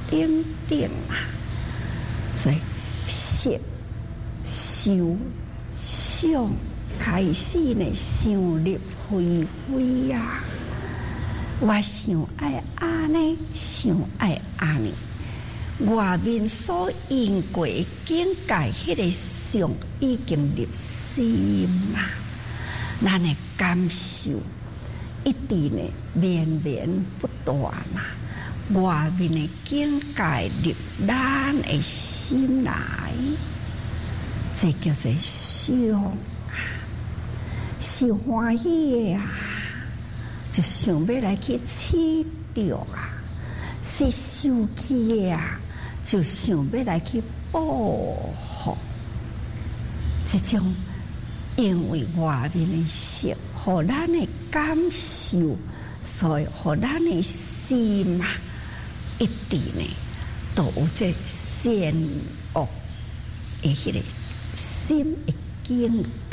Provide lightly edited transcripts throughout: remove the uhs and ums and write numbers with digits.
等等啊，所以色、受、想开始呢，想入非非啊！我想爱安尼，想爱安尼。外面所因过境界，迄个相已经入心啦。咱的感受一直呢绵绵不断啦。外面的境界入咱的心来，这叫做相啊，是欢喜的啊，就想要来去取着啊；是受气的啊，就想要来去报复。这种因为外面的色，互咱的感受，所以互咱的心啊，一直呢都有这善恶的迄个心的境界，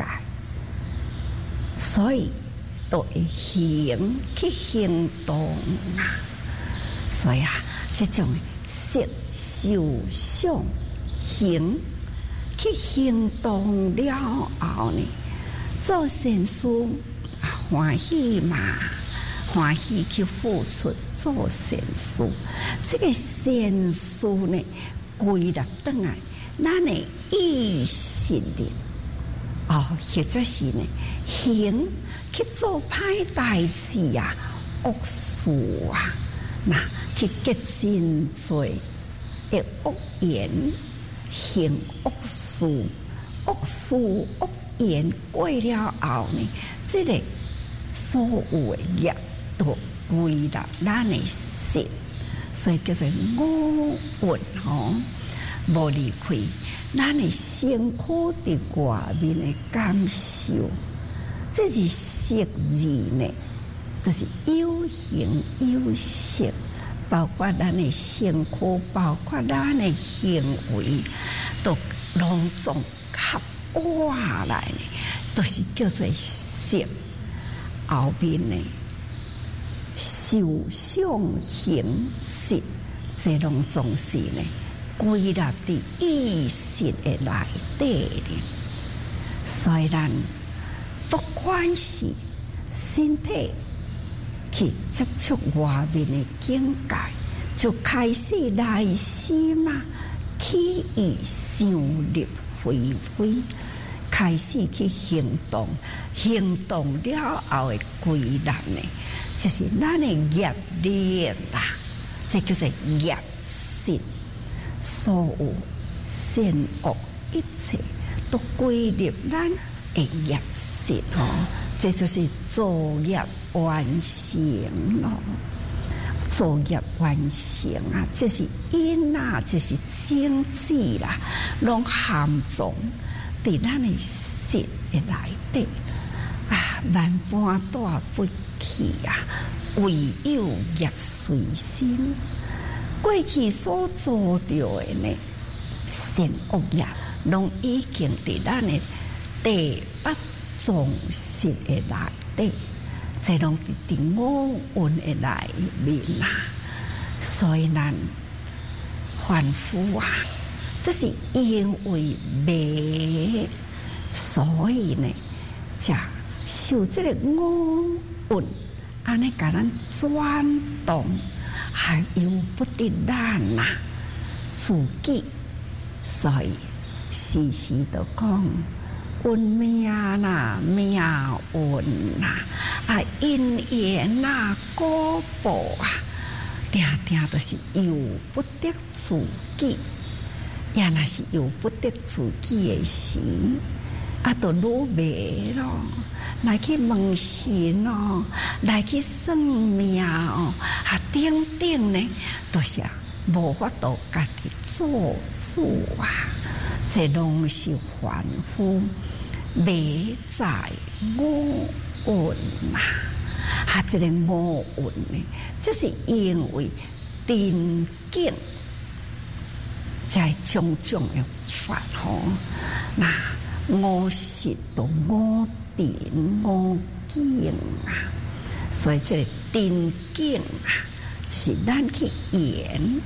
所以都会行去行动啊。所以啊，这种色、受、想、行去行动了后呢，做善事啊，欢喜嘛，欢喜去付出做善事。这个善事呢，归纳转来，咱的意识力或者是呢，行去做歹代志啊，恶事啊，那去结真多的恶言，行恶事，恶事恶言过了后呢，这个所有的业都归纳咱的心，所以叫做五蕴无离开咱的身躯伫外面的感受。这是色字呢，就是有形有色，包括咱的身躯，包括咱的行为，都拢总合化来呢，都是叫做色。后面呢，受想行识，这拢总是呢归纳伫意识的内底呢。所以咱不管是身体去接触外面的境界，就开始内心啊起意想入非非，开始去行动，行动了后的归纳呢，就是咱的业力啦，这叫做业识。所有善恶一切都归入咱的业识这就是作业完成咯。作业完成啊，这是因啊，这是经济啦，拢含藏伫咱的识的内底啊，万般带不去啊，唯有业随身。过去所做着的呢，善恶业，拢已经伫咱的第八总识的内底，这拢伫五蕴的内面啊。所以咱凡夫啊，这是因为迷，所以呢，才受这个五蕴安尼甲咱转动。还由不得咱呐自己，所以时时都讲运命啦，命运啦，因缘啦，果报啊，定定都是由不得自己。也若是由不得自己的时，都愈迷咯。来去问神哦，来去算命哦，等等呢，都是无法度家己做主啊。这拢是凡夫迷在五蕴啊，这个五蕴呢，这是因为定境在种种的法那五识都五定五境啊，所以这个定境啊，是咱去演